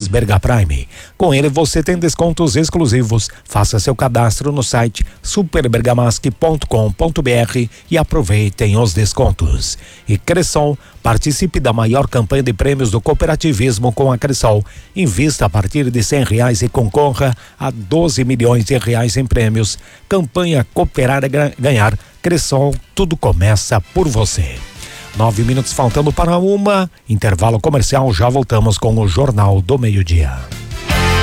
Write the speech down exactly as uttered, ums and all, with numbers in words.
Berga Prime. Com ele você tem descontos exclusivos. Faça seu cadastro no site super bergamasque ponto com ponto br e aproveitem os descontos. E Cressol, participe da maior campanha de prêmios do cooperativismo com a Cressol. Invista a partir de cem reais e concorra a doze milhões de reais em prêmios. Campanha Cooperar é Ganhar. Cressol, tudo começa por você. Nove minutos faltando para uma. Intervalo comercial, já voltamos com o Jornal do Meio-Dia.